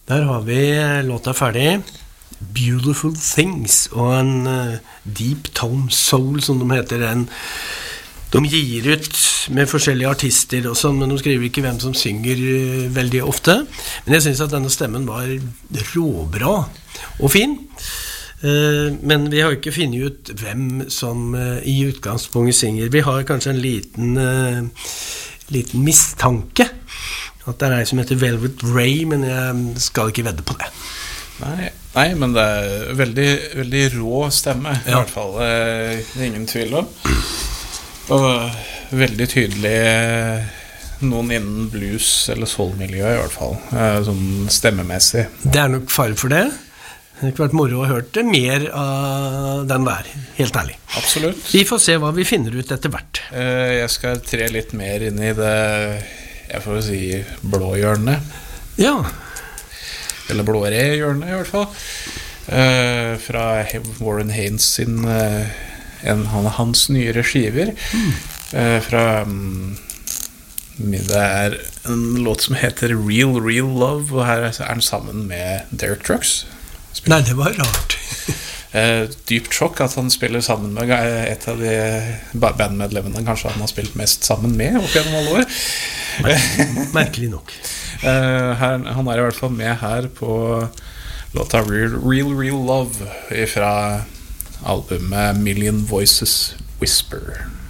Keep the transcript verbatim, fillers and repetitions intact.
Der har vi låta ferdig. Beautiful Things og en uh, Deep Tone Soul, som de heter. En, de gir ut med forskjellige artister og sånn, men de skriver ikke hvem som synger uh, veldig ofte. Men jeg synes at denne stemmen var råbra og fin. Uh, men vi har ikke funnet ut hvem som uh, i utgangspunktet synger. Vi har kanskje en liten, uh, liten mistanke at det er en som heter Velvet Ray, men jeg skal ikke vedde på det. Nei, nei, men det er veldig, veldig rå stemme, ja. I hvert fall. Det er ingen tvil om. Og veldig tydelig noen innen blues eller soul-miljø i hvert fall, sånn stemmemessig. Det er nok fare for det. Det har ikke vært moro å høre det mer av den der, helt ærlig. Absolutt. Vi får se hva vi finner ut etter hvert. Jeg skal tre litt mer inn i det, jeg får si, blå hjørnet. Ja. Eller blåre hjørnet i hvert fall. Uh, fra Warren Haynes sin uh, en av hans nyere skiver. Mm. Uh, fra um, det er en låt som heter Real, Real Love, og her er han sammen med Derek Trucks. Nei, det var rart. uh, dypt sjokk at han spiller sammen med et av de bandmedlemmene kanskje han har spilt mest sammen med opp gjennom alle år. Merkelig nok. uh, her, Han er i hvert fall med her på låta Real, Real, Real Love fra albumet Million Voices Whisper.